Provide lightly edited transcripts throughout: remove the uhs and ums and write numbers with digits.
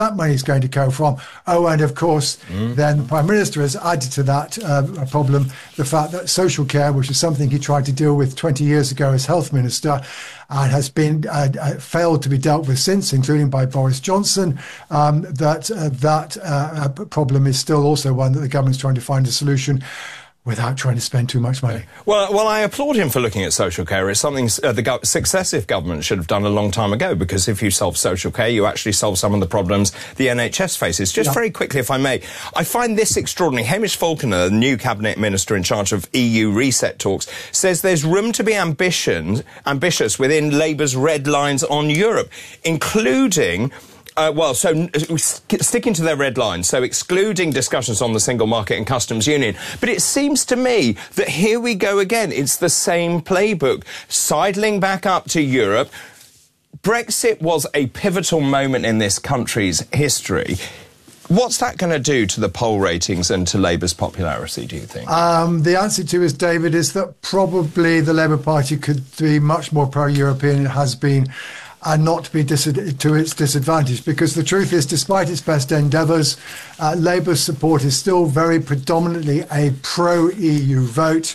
that money is going to come from. Oh, and of course, then the Prime Minister has added to that problem the fact that social care, which is something he tried to deal with 20 years ago as Health Minister, and has been failed to be dealt with since, including by Boris Johnson, that problem is still also one that the government's trying to find a solution without trying to spend too much money. Well, I applaud him for looking at social care. It's something the successive government should have done a long time ago, because if you solve social care, you actually solve some of the problems the NHS faces. Just very quickly, if I may, I find this extraordinary. Hamish Falconer, the new cabinet minister in charge of EU reset talks, says there's room to be ambitious within Labour's red lines on Europe, including... sticking to their red line, so excluding discussions on the single market and customs union. But it seems to me that here we go again. It's the same playbook, sidling back up to Europe. Brexit was a pivotal moment in this country's history. What's that going to do to the poll ratings and to Labour's popularity, do you think? The answer to is, David, is that probably the Labour Party could be much more pro-European than it has been, and not to be to its disadvantage, because the truth is, despite its best endeavours, Labour's support is still very predominantly a pro-EU vote.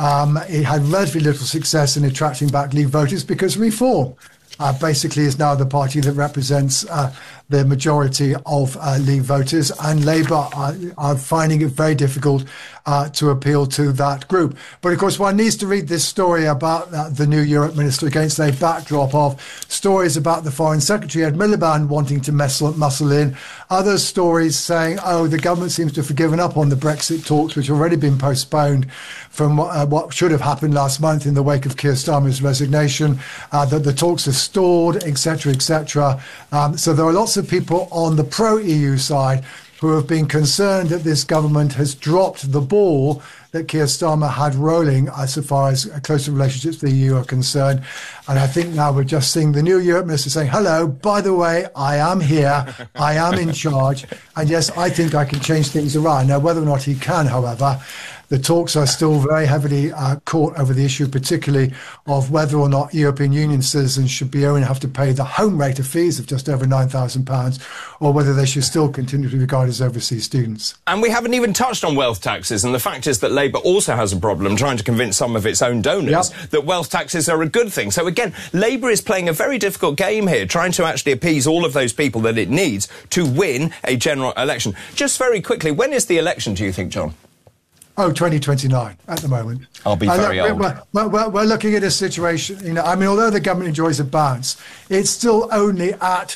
It had relatively little success in attracting back Leave voters because Reform basically is now the party that represents the majority of Leave voters, and Labour are finding it very difficult to appeal to that group. But of course, one needs to read this story about the new Europe Minister against a backdrop of stories about the Foreign Secretary, Ed Miliband, wanting to muscle in, other stories saying, oh, the government seems to have given up on the Brexit talks, which have already been postponed from what should have happened last month in the wake of Keir Starmer's resignation, that the talks are stalled, etc., etc. So there are lots of people on the pro-EU side who have been concerned that this government has dropped the ball that Keir Starmer had rolling as far as closer relationships with the EU are concerned. And I think now we're just seeing the new Europe Minister saying, hello, by the way, I am here, I am in charge, and yes, I think I can change things around. Now, whether or not he can, however, the talks are still very heavily caught over the issue, particularly of whether or not European Union citizens should be only have to pay the home rate of fees of just over £9,000, or whether they should still continue to be regarded as overseas students. And we haven't even touched on wealth taxes, and the fact is that Labour also has a problem trying to convince some of its own donors that wealth taxes are a good thing. So again, Labour is playing a very difficult game here, trying to actually appease all of those people that it needs to win a general election. Just very quickly, when is the election, do you think, John? Oh, 2029 at the moment. I'll be very old. We're looking at a situation, I mean, although the government enjoys a bounce, it's still only at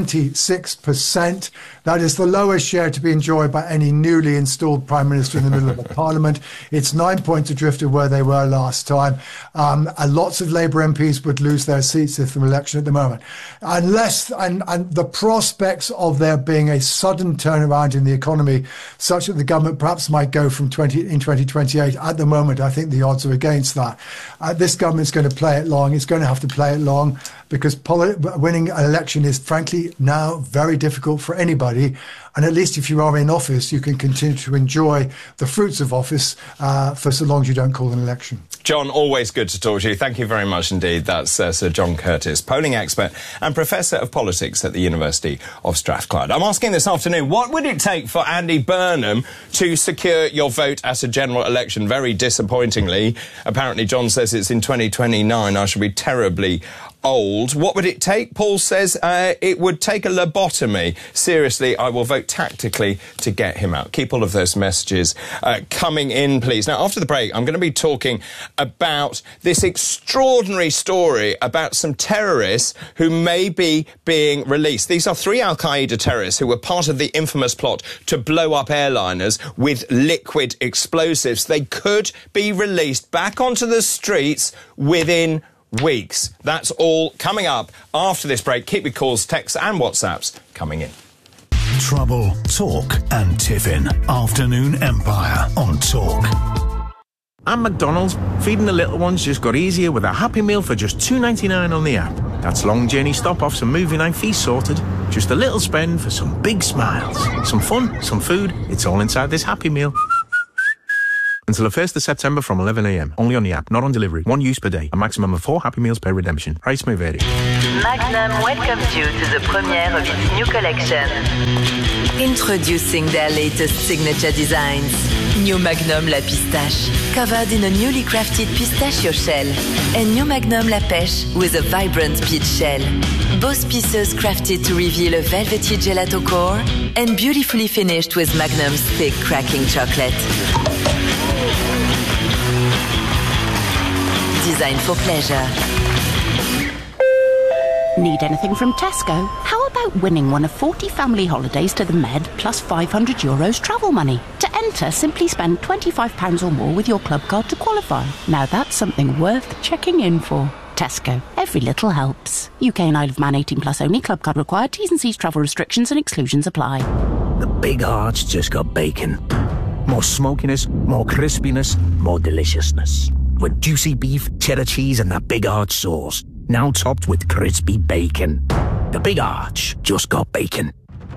26%. That is the lowest share to be enjoyed by any newly installed Prime Minister in the middle of a parliament. It's 9 points adrift of where they were last time. And lots of Labour MPs would lose their seats if the election at the moment. Unless, and the prospects of there being a sudden turnaround in the economy, such that the government perhaps might go from 2028. At the moment, I think the odds are against that. This government's going to play it long. It's going to have to play it long because winning an election is, frankly, now very difficult for anybody. And at least if you are in office, you can continue to enjoy the fruits of office for so long as you don't call an election. John, always good to talk to you. Thank you very much indeed. That's Sir John Curtice, polling expert and Professor of Politics at the University of Strathclyde. I'm asking this afternoon, what would it take for Andy Burnham to secure your vote at a general election? Very disappointingly. Apparently, John says it's in 2029. I shall be terribly old. What would it take? Paul says it would take a lobotomy. Seriously, I will vote tactically to get him out. Keep all of those messages coming in, please. Now, after the break, I'm going to be talking about this extraordinary story about some terrorists who may be being released. These are 3 Al-Qaeda terrorists who were part of the infamous plot to blow up airliners with liquid explosives. They could be released back onto the streets within weeks. That's all coming up after this break. Keep your calls, texts and WhatsApps coming in. Trouble, Talk and Tiffin. Afternoon Empire on Talk. At McDonald's, feeding the little ones just got easier with a Happy Meal for just $2.99 on the app. That's long journey stop-offs and movie night feast sorted. Just a little spend for some big smiles. Some fun, some food, it's all inside this Happy Meal. Until the 1st of September from 11 a.m. Only on the app, not on delivery. One use per day. A maximum of 4 Happy Meals per redemption. Price may vary. Magnum welcomes you to the premiere of its new collection. Introducing their latest signature designs. New Magnum La Pistache, covered in a newly crafted pistachio shell. And New Magnum La Pêche with a vibrant peach shell. Both pieces crafted to reveal a velvety gelato core and beautifully finished with Magnum's thick cracking chocolate. Designed for pleasure. Need anything from Tesco? How about winning one of 40 family holidays to the Med plus €500 travel money? To enter, simply spend £25 or more with your club card to qualify. Now that's something worth checking in for. Tesco. Every little helps. UK and Isle of Man 18 plus only. Club card required. T's and C's, travel restrictions and exclusions apply. The Big Arch just got bacon. More smokiness, more crispiness, more deliciousness. With juicy beef, cheddar cheese and that Big Arch sauce. Now topped with crispy bacon. The Big Arch just got bacon.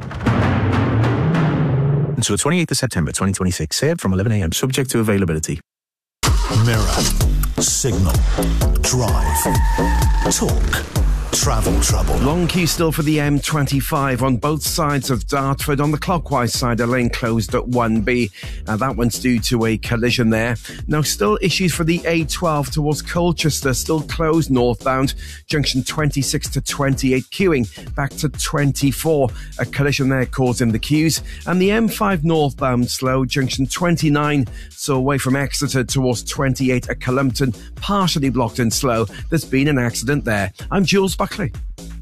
Until the 28th of September 2026. Served from 11 a.m. Subject to availability. Mirror, signal, drive, talk, travel trouble. Long queue still for the M25 on both sides of Dartford. On the clockwise side, a lane closed at 1B. That one's due to a collision there. Now, still issues for the A12 towards Colchester, still closed northbound. Junction 26 to 28, queuing back to 24. A collision there causing the queues. And the M5 northbound slow, junction 29, so away from Exeter towards 28 at Cullompton, partially blocked and slow. There's been an accident there. I'm Jules Buckley.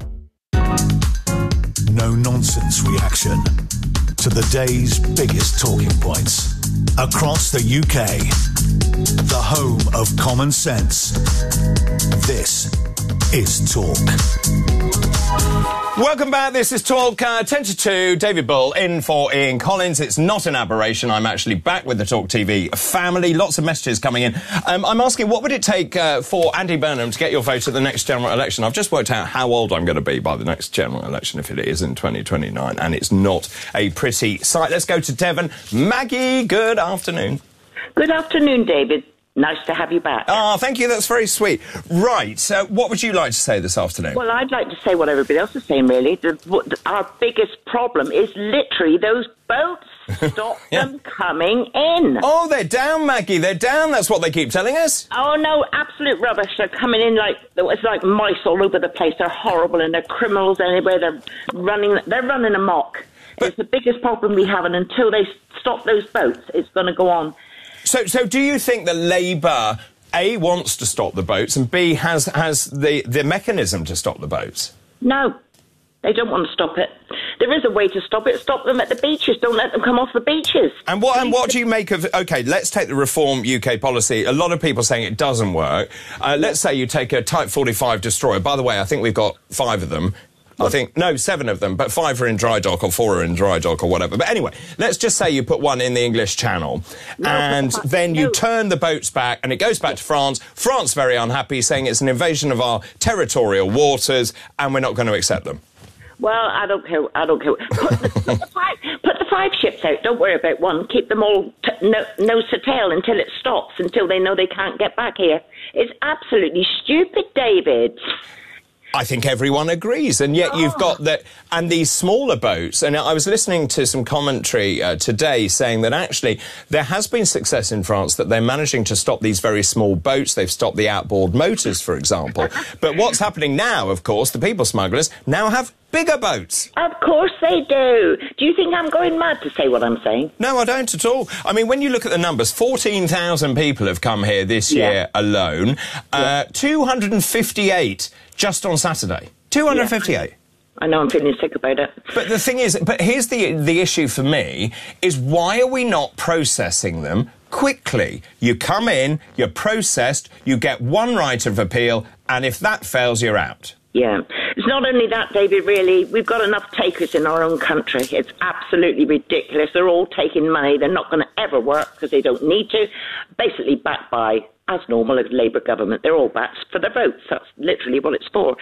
No nonsense reaction to the day's biggest talking points across the UK. The home of common sense. This is Talk. Welcome back. This is Talk 10 to 2. David Bull in for Ian Collins. It's not an aberration. I'm actually back with the Talk TV family. Lots of messages coming in. I'm asking, what would it take for Andy Burnham to get your vote at the next general election? I've just worked out how old I'm going to be by the next general election, if it is in 2029, and it's not a pretty sight. Let's go to Devon. Maggie, good afternoon. Good afternoon, David. Nice to have you back. Ah, thank you. That's very sweet. Right. So what would you like to say this afternoon? Well, I'd like to say what everybody else is saying, really. Our biggest problem is literally those boats. Stop them coming in. Oh, they're down, Maggie. They're down. That's what they keep telling us. Oh, no, absolute rubbish. They're coming in it's like mice all over the place. They're horrible and they're criminals anyway. They're running amok. It's the biggest problem we have, and until they stop those boats, it's going to go on. So do you think that Labour, A, wants to stop the boats, and B, has the mechanism to stop the boats? No, they don't want to stop it. There is a way to stop it. Stop them at the beaches. Don't let them come off the beaches. And what do you make of... OK, let's take the Reform UK policy. A lot of people saying it doesn't work. Let's say you take a Type 45 destroyer. By the way, I think we've got 5 of them. I think, no, 7 of them, but 5 are in dry dock or 4 are in dry dock or whatever. But anyway, let's just say you put one in the English Channel and then you turn the boats back and it goes back to France. France very unhappy, saying it's an invasion of our territorial waters and we're not going to accept them. Well, I don't care. Put the 5 ships out. Don't worry about one. Keep them all nose to tail until it stops, until they know they can't get back here. It's absolutely stupid, David. I think everyone agrees, and yet you've got that, and these smaller boats. And I was listening to some commentary today saying that actually there has been success in France, that they're managing to stop these very small boats. They've stopped the outboard motors, for example. But what's happening now, of course, the people smugglers now have bigger boats. Of course they do. Do you think I'm going mad to say what I'm saying? No, I don't at all. I mean, when you look at the numbers, 14,000 people have come here this year alone. 258 just on Saturday. 258. Yeah. I know, I'm feeling sick about it. But the thing is, here's the issue for me, is why are we not processing them quickly? You come in, you're processed, you get one right of appeal, and if that fails, you're out. Yeah. It's not only that, David, really. We've got enough takers in our own country. It's absolutely ridiculous. They're all taking money. They're not going to ever work because they don't need to. Basically backed by, as normal, a Labour government. They're all backed for the votes. That's literally what it's for.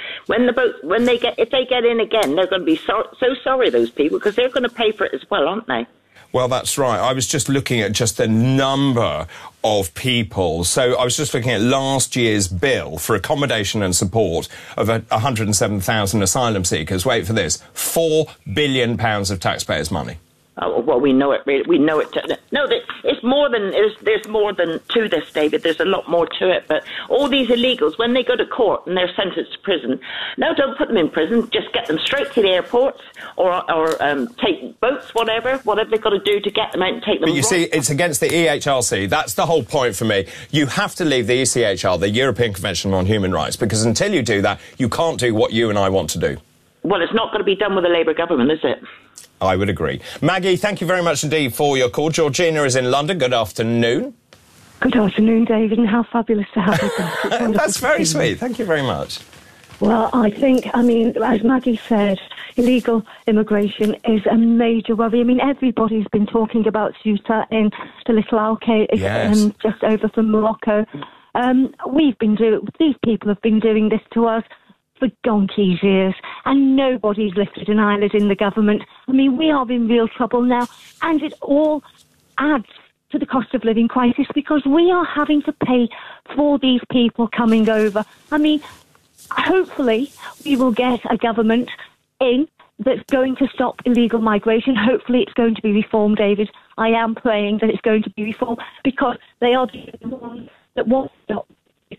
If they get in again, they're going to be so sorry, those people, because they're going to pay for it as well, aren't they? Well, that's right. I was just looking at just the number of people. So I was just looking at last year's bill for accommodation and support of 107,000 asylum seekers. Wait for this. £4 billion of taxpayers' money. Well, we know it. We know it. No, it's more than. There's more than to this, David. There's a lot more to it. But all these illegals, when they go to court and they're sentenced to prison, no, don't put them in prison. Just get them straight to the airports, or take boats, whatever they've got to do to get them out and take them. But you see, it's against the EHRC. That's the whole point for me. You have to leave the ECHR, the European Convention on Human Rights, because until you do that, you can't do what you and I want to do. Well, it's not going to be done with a Labour government, is it? I would agree. Maggie, thank you very much indeed for your call. Georgina is in London. Good afternoon. Good afternoon, David, and how fabulous to have you back. That's very sweet. Thank you very much. Well, I think, as Maggie said, illegal immigration is a major worry. I mean, everybody's been talking about Ceuta in the Little Alcaid, yes. Just over from Morocco. These people have been doing this to us for donkey's years, and nobody's lifted an eyelid in the government. I mean, we are in real trouble now, and it all adds to the cost of living crisis because we are having to pay for these people coming over. I mean, hopefully we will get a government in that's going to stop illegal migration. Hopefully it's going to be reformed, David. I am praying that it's going to be reformed because they are the ones that want to stop.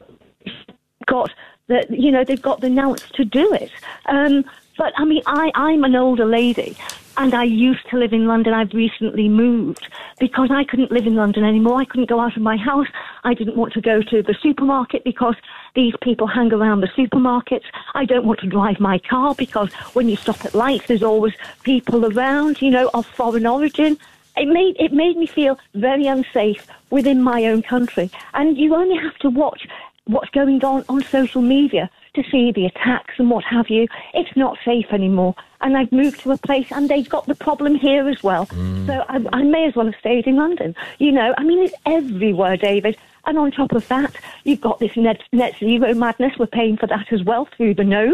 They've got the nous to do it. But, I mean, I'm an older lady, and I used to live in London. I've recently moved because I couldn't live in London anymore. I couldn't go out of my house. I didn't want to go to the supermarket because these people hang around the supermarkets. I don't want to drive my car because when you stop at lights, there's always people around, of foreign origin. It made me feel very unsafe within my own country. And you only have to watch what's going on social media to see the attacks and what have you. It's not safe anymore. And I've moved to a place and they've got the problem here as well. So I may as well have stayed in London. It's everywhere, David. And on top of that, you've got this net zero madness. We're paying for that as well through the nose,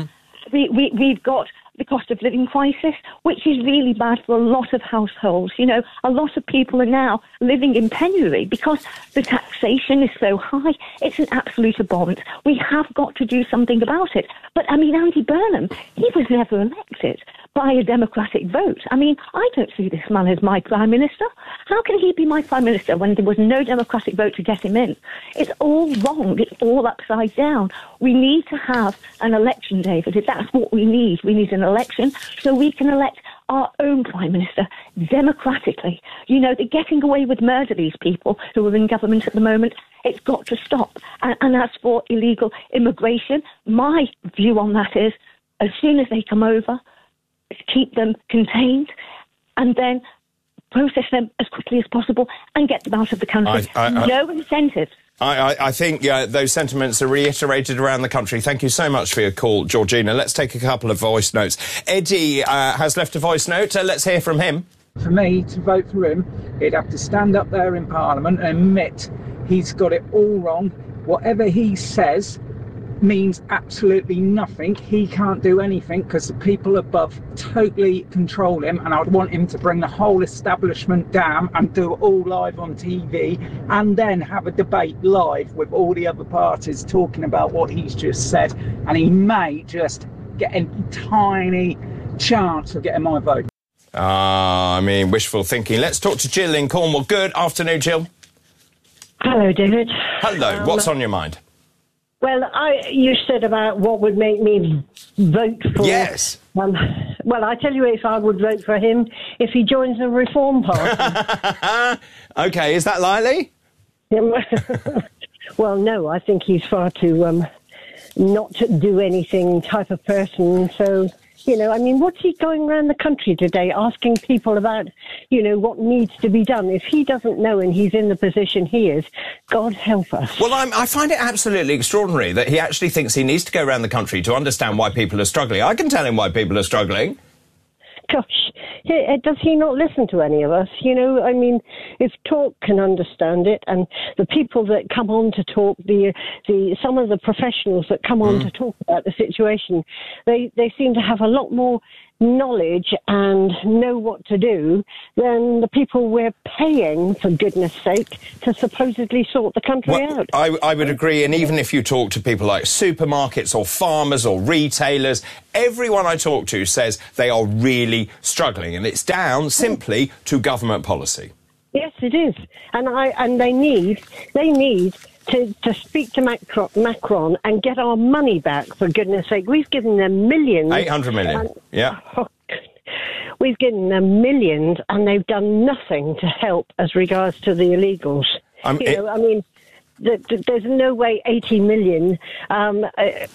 We've got the cost of living crisis, which is really bad for a lot of households. A lot of people are now living in penury because the taxation is so high. It's an absolute abhorrence. We have got to do something about it. But, Andy Burnham, he was never elected by a democratic vote. I don't see this man as my Prime Minister. How can he be my Prime Minister when there was no democratic vote to get him in? It's all wrong. It's all upside down. We need to have an election, David. If that's what we need. We need an election so we can elect our own Prime Minister democratically. They're getting away with murder, these people who are in government at the moment. It's got to stop. And as for illegal immigration, my view on that is as soon as they come over, keep them contained and then process them as quickly as possible and get them out of the country. No incentives. I think those sentiments are reiterated around the country. Thank you so much for your call, Georgina. Let's take a couple of voice notes. Eddie has left a voice note. Let's hear from him. For me to vote for him, he'd have to stand up there in Parliament and admit he's got it all wrong. Whatever he says means absolutely nothing. He can't do anything because the people above totally control him, and I'd want him to bring the whole establishment down and do it all live on TV and then have a debate live with all the other parties talking about what he's just said, and he may just get a tiny chance of getting my vote. Wishful thinking. Let's talk to Jill in Cornwall. Good afternoon, Jill. Hello, David. Hello. What's on your mind? Well, you said about what would make me vote for... Yes. Well, I tell you if I would vote for him if he joins the Reform Party. OK, is that likely? Well, no, I think he's far too not to do anything type of person, so... what's he going around the country today asking people about, what needs to be done? If he doesn't know and he's in the position he is, God help us. Well, I find it absolutely extraordinary that he actually thinks he needs to go around the country to understand why people are struggling. I can tell him why people are struggling. Gosh, does he not listen to any of us? if Talk can understand it, and the people that come on to talk, some of the professionals that come on to talk about the situation, they seem to have a lot more knowledge and know what to do than the people we're paying, for goodness sake, to supposedly sort the country out. I would agree, and even if you talk to people like supermarkets or farmers or retailers, everyone I talk to says they are really struggling, and it's down simply to government policy. Yes, it is, and they need to speak to Macron and get our money back, for goodness sake. We've given them millions. 800 million, yeah. We've given them millions, and they've done nothing to help as regards to the illegals. There's no way 80 million, no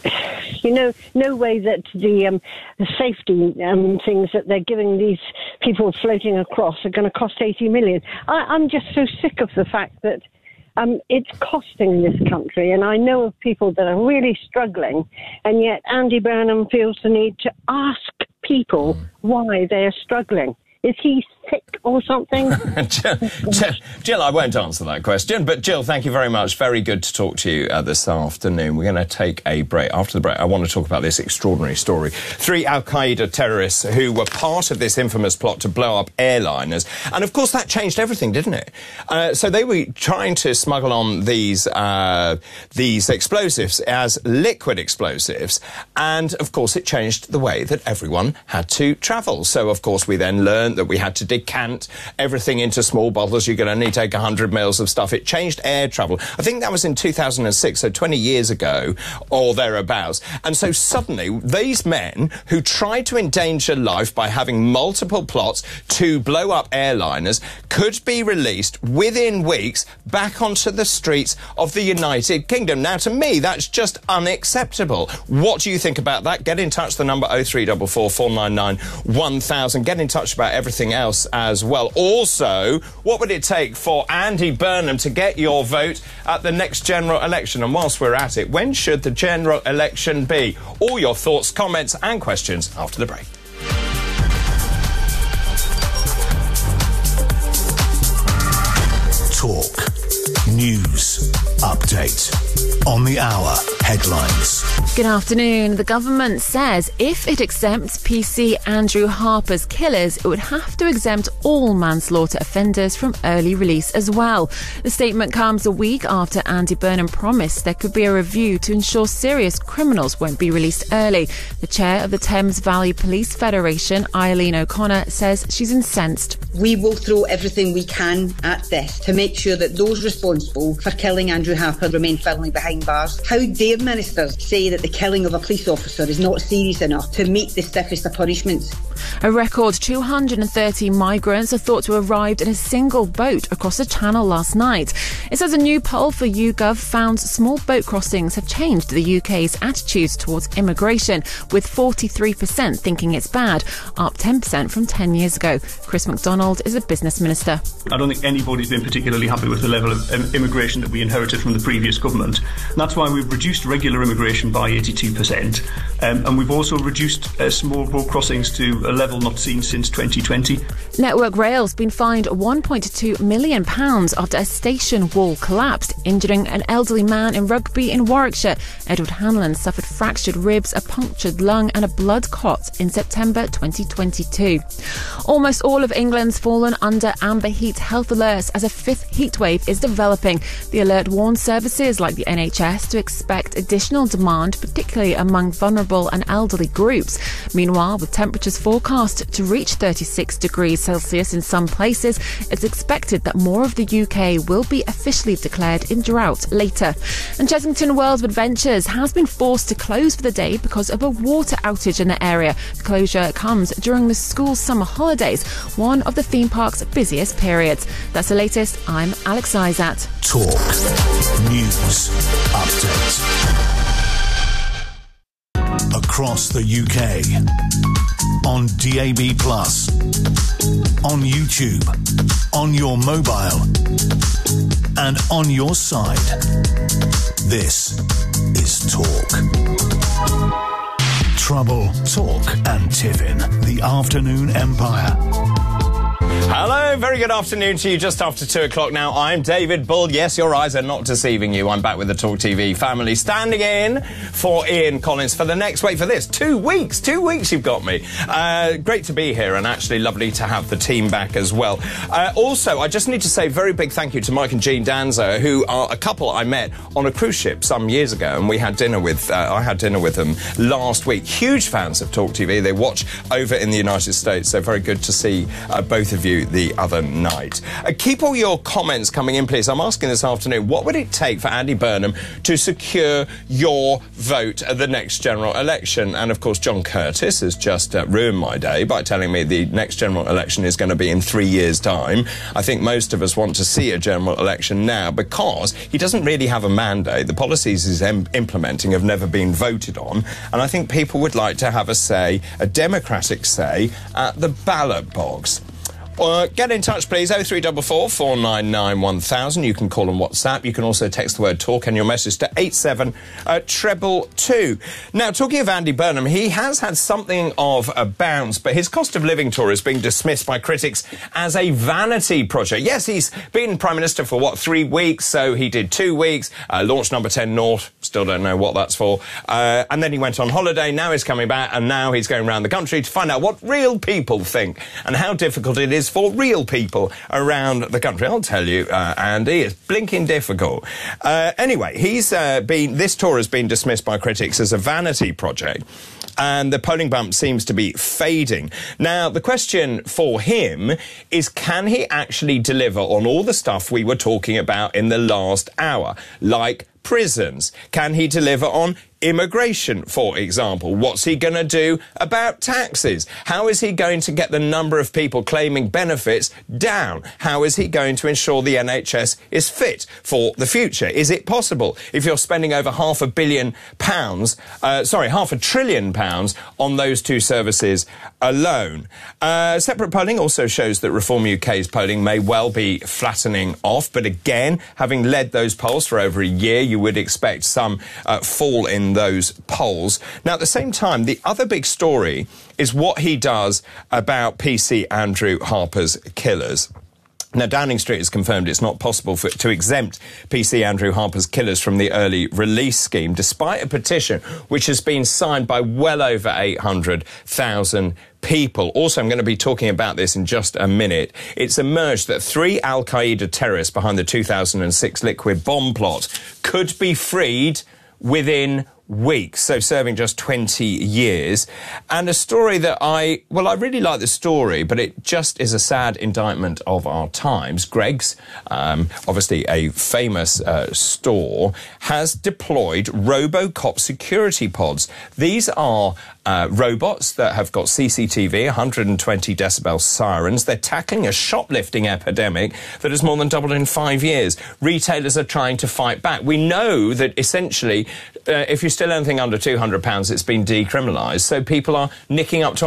way that the safety things that they're giving these people floating across are going to cost 80 million. I'm just so sick of the fact that it's costing this country, and I know of people that are really struggling, and yet Andy Burnham feels the need to ask people why they're struggling. Is he sick or something? Jill, I won't answer that question, but Jill, thank you very much. Very good to talk to you this afternoon. We're going to take a break. After the break, I want to talk about this extraordinary story. 3 Al-Qaeda terrorists who were part of this infamous plot to blow up airliners. And, of course, that changed everything, didn't it? So they were trying to smuggle on these explosives as liquid explosives. And, of course, it changed the way that everyone had to travel. So, of course, we then learned that we had to decant everything into small bottles. You're going to only take 100 mils of stuff. It changed air travel. I think that was in 2006, so 20 years ago or thereabouts. And so suddenly these men who tried to endanger life by having multiple plots to blow up airliners could be released within weeks back onto the streets of the United Kingdom. Now, to me, that's just unacceptable. What do you think about that? Get in touch. The number 0344 499 1000. Get in touch about everything else as well. Also, what would it take for Andy Burnham to get your vote at the next general election? And whilst we're at it, when should the general election be? All your thoughts, comments and questions after the break. Talk. News. Update. On the hour. Headlines. Good afternoon. The government says if it exempts PC Andrew Harper's killers, it would have to exempt all manslaughter offenders from early release as well. The statement comes a week after Andy Burnham promised there could be a review to ensure serious criminals won't be released early. The chair of the Thames Valley Police Federation, Eileen O'Connor, says she's incensed. We will throw everything we can at this to make sure that those responsible for killing Andrew Harper remain firmly behind bars. How dare ministers say that the killing of a police officer is not serious enough to meet the stiffest of punishments? A record 230 migrants are thought to have arrived in a single boat across the Channel last night. It says a new poll for YouGov found small boat crossings have changed the UK's attitudes towards immigration, with 43% thinking it's bad, up 10% from 10 years ago. Chris MacDonald is a business minister. I don't think anybody's been particularly happy with the level of immigration that we inherited from the previous government. And that's why we've reduced regular immigration by 82%. And we've also reduced small boat crossings to a level not seen since 2020. Network Rail's been fined £1.2 million after a station wall collapsed, injuring an elderly man in Rugby in Warwickshire. Edward Hanlon suffered fractured ribs, a punctured lung and a blood clot in September 2022. Almost all of England's fallen under amber heat health alerts as a fifth heatwave is developing. The alert warns services like the NHS to expect additional demand, particularly among vulnerable and elderly groups. Meanwhile, with temperatures forecast to reach 36 degrees Celsius in some places, it's expected that more of the UK will be officially declared in drought later. And Chessington World of Adventures has been forced to close for the day because of a water outage in the area. The closure comes during the school summer holidays, one of the theme park's busiest periods. That's the latest. I'm Alex Izat. Talk. News. Update. Across the UK. On DAB+, on YouTube, on your mobile, and on your side. This is Talk. Trouble, Talk, and Tiffin, the Afternoon Empire. Hello, very good afternoon to you. Just after 2 o'clock now. I'm David Bull. Yes, your eyes are not deceiving you. I'm back with the Talk TV family, standing in for Ian Collins for the next, wait for this, 2 weeks. 2 weeks you've got me. Great to be here, and actually lovely to have the team back as well. Also, I just need to say a very big thank you to Mike and Jean Danzo, who are a couple I met on a cruise ship some years ago, and we had dinner with, I had dinner with them last week. Huge fans of Talk TV. They watch over in the United States, so very good to see both of you the other night. Keep all your comments coming in, please. I'm asking this afternoon, what would it take for Andy Burnham to secure your vote at the next general election? And, of course, John Curtis has just ruined my day by telling me the next general election is going to be in 3 years' time. I think most of us want to see a general election now because he doesn't really have a mandate. The policies he's implementing have never been voted on. And I think people would like to have a say, a democratic say, at the ballot box. Get in touch, please, 0344 499 1000. You can call on WhatsApp. You can also text the word talk and your message to 87222. Now, talking of Andy Burnham, he has had something of a bounce, but his cost of living tour is being dismissed by critics as a vanity project. Yes, he's been Prime Minister for, 3 weeks? So he did 2 weeks, launched Number 10 North, still don't know what that's for, and then he went on holiday, now he's coming back, and now he's going around the country to find out what real people think and how difficult it is for real people around the country. I'll tell you, Andy, it's blinking difficult. Anyway, this tour has been dismissed by critics as a vanity project, and the polling bump seems to be fading. Now, the question for him is, can he actually deliver on all the stuff we were talking about in the last hour, like prisons? Can he deliver on immigration, for example? What's he going to do about taxes? How is he going to get the number of people claiming benefits down? How is he going to ensure the NHS is fit for the future? Is it possible, if you're spending over £500 billion, £500 trillion on those two services alone? Separate polling also shows that Reform UK's polling may well be flattening off, but again, having led those polls for over a year, you would expect some fall in those polls. Now, at the same time, the other big story is what he does about PC Andrew Harper's killers. Now, Downing Street has confirmed it's not possible to exempt PC Andrew Harper's killers from the early release scheme, despite a petition which has been signed by well over 800,000 people. Also, I'm going to be talking about this in just a minute. It's emerged that 3 al-Qaeda terrorists behind the 2006 liquid bomb plot could be freed within weeks, so serving just 20 years. And a story that I really like the story, but it just is a sad indictment of our times. Greggs, obviously a famous store, has deployed RoboCop security pods. These are robots that have got CCTV, 120 decibel sirens. They're tackling a shoplifting epidemic that has more than doubled in 5 years. Retailers are trying to fight back. We know that essentially, if you steal anything under £200, it's been decriminalised. So people are nicking up to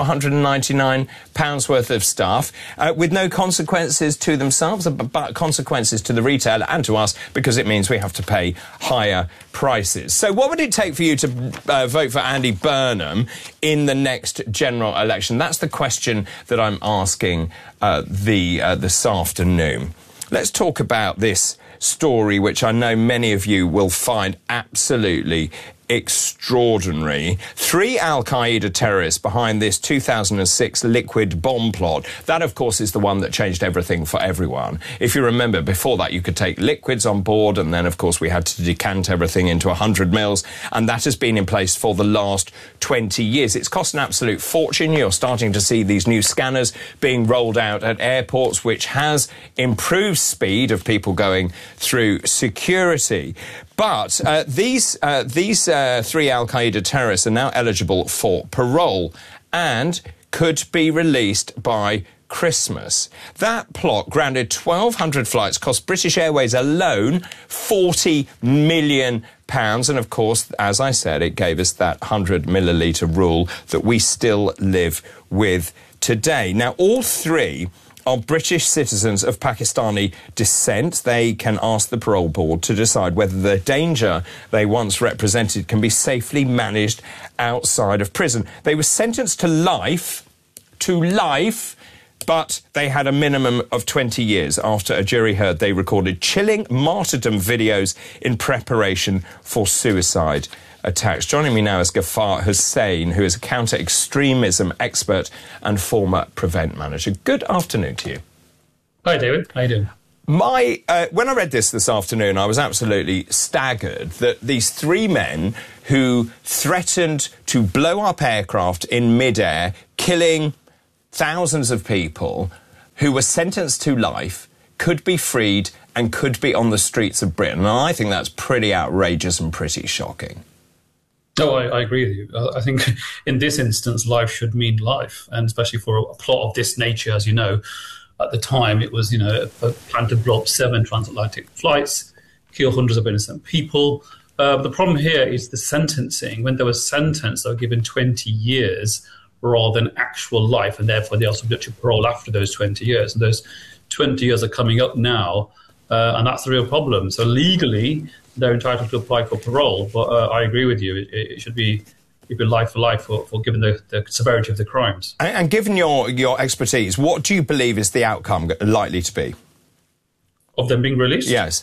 £199 worth of stuff with no consequences to themselves, but consequences to the retailer and to us, because it means we have to pay higher prices. So what would it take for you to vote for Andy Burnham in the next general election? That's the question that I'm asking this afternoon. Let's talk about this story, which I know many of you will find absolutely extraordinary. 3 al-Qaeda terrorists behind this 2006 liquid bomb plot. That, of course, is the one that changed everything for everyone. If you remember, before that, you could take liquids on board, and then, of course, we had to decant everything into 100 mils, and that has been in place for the last 20 years. It's cost an absolute fortune. You're starting to see these new scanners being rolled out at airports, which has improved speed of people going through security. But these 3 al-Qaeda terrorists are now eligible for parole and could be released by Christmas. That plot grounded 1,200 flights, cost British Airways alone £40 million. And, of course, as I said, it gave us that 100 millilitre rule that we still live with today. Now, all 3 are British citizens of Pakistani descent. They can ask the parole board to decide whether the danger they once represented can be safely managed outside of prison. They were sentenced to life But they had a minimum of 20 years after a jury heard they recorded chilling martyrdom videos in preparation for suicide attacks. Joining me now is Ghaffar Hussain, who is a counter-extremism expert and former Prevent manager. Good afternoon to you. Hi, David. How you doing? When I read this afternoon, I was absolutely staggered that these three men who threatened to blow up aircraft in midair, killing thousands of people, who were sentenced to life, could be freed and could be on the streets of Britain. And I think that's pretty outrageous and pretty shocking. No, I agree with you. I think in this instance, life should mean life, and especially for a plot of this nature, as you know. At the time, it was, a plan to blow up 7 transatlantic flights, kill hundreds of innocent people. The problem here is the sentencing. When they were sentenced, they were given 20 years rather than actual life, and therefore they are subject to parole after those 20 years. And those 20 years are coming up now, and that's the real problem. So legally, they're entitled to apply for parole, but I agree with you. It should be life for life for given the severity of the crimes. And given your expertise, what do you believe is the outcome likely to be? Of them being released? Yes.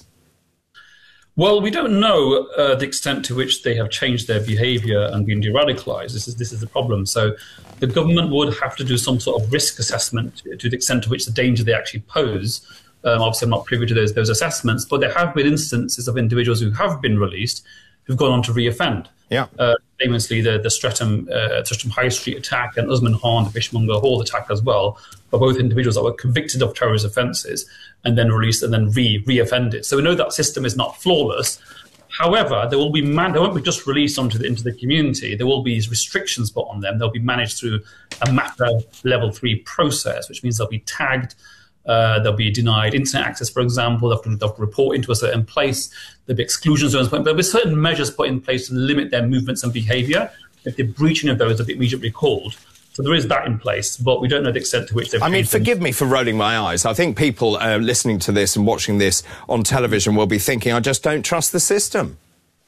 Well, we don't know the extent to which they have changed their behaviour and been de-radicalised. This is the problem. So the government would have to do some sort of risk assessment to the extent to which the danger they actually pose. Obviously, I'm not privy to those assessments, but there have been instances of individuals who have been released who've gone on to re-offend. Yeah. Famously, the Streatham High Street attack and Usman Khan, the Fishmonger Hall attack as well, were both individuals that were convicted of terrorist offences and then released and then re-offended. So we know that system is not flawless. However, they won't be just released into the community. There will be restrictions put on them. They'll be managed through a MAPA Level 3 process, which means they'll be tagged. They'll be denied internet access, for example. They'll have to report into a certain place. There'll be exclusion zones. But there'll be certain measures put in place to limit their movements and behaviour. If they're breaching of those, they'll be immediately recalled. So there is that in place, but we don't know the extent to which they've... I mean, forgive me for rolling my eyes. I think people listening to this and watching this on television will be thinking, I just don't trust the system.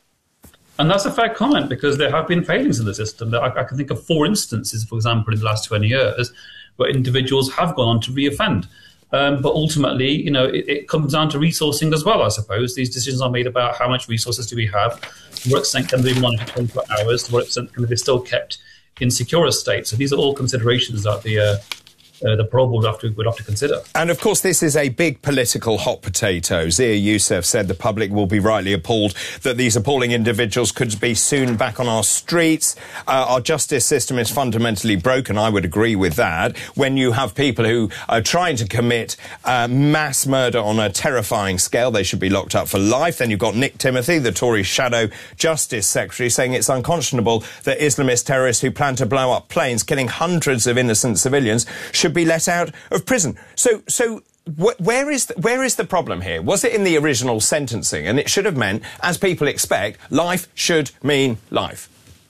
And that's a fair comment, because there have been failings in the system. I can think of 4 instances, for example, in the last 20 years, where individuals have gone on to re-offend. But ultimately, it comes down to resourcing as well, I suppose. These decisions are made about how much resources do we have, to what extent can they be monitored 24 hours, to what extent can they be still kept in secure state. So these are all considerations that the parole board would have to consider. And of course, this is a big political hot potato. Zia Youssef said the public will be rightly appalled that these appalling individuals could be soon back on our streets. Our justice system is fundamentally broken. I would agree with that. When you have people who are trying to commit mass murder on a terrifying scale, they should be locked up for life. Then you've got Nick Timothy, the Tory Shadow Justice Secretary, saying it's unconscionable that Islamist terrorists who plan to blow up planes, killing hundreds of innocent civilians, should be let out of prison. So where is the problem here? Was it in the original sentencing? And it should have meant, as people expect, life should mean life.